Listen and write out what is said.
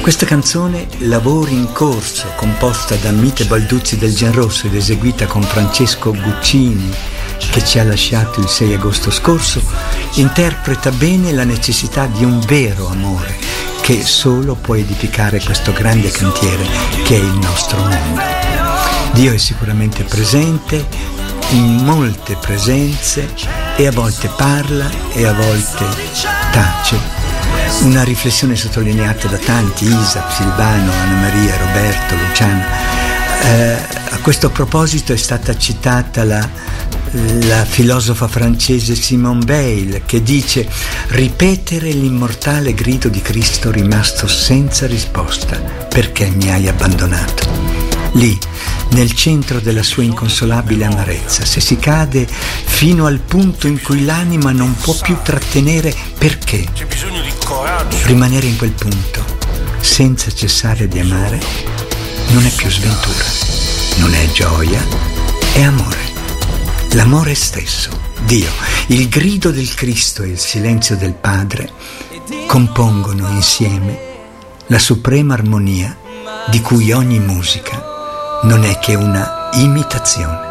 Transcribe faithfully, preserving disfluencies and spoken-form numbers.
Questa canzone, Lavori in corso, composta da Mite Balduzzi del Gianrosso ed eseguita con Francesco Guccini, che ci ha lasciato il sei agosto scorso, interpreta bene la necessità di un vero amore che solo può edificare questo grande cantiere che è il nostro mondo. Dio è sicuramente presente in molte presenze e a volte parla e a volte tace. Una riflessione sottolineata da tanti, Isa, Silvano, Anna Maria, Roberto, Luciano. Eh, a questo proposito è stata citata la, la filosofa francese Simone Weil, che dice: ripetere l'immortale grido di Cristo rimasto senza risposta, perché mi hai abbandonato. Lì, nel centro della sua inconsolabile amarezza, se si cade fino al punto in cui l'anima non può più trattenere, perché? C'è bisogno di coraggio. Rimanere in quel punto, senza cessare di amare, non è più sventura, non è gioia, è amore. L'amore stesso, Dio, il grido del Cristo e il silenzio del Padre compongono insieme la suprema armonia di cui ogni musica non è che una imitazione.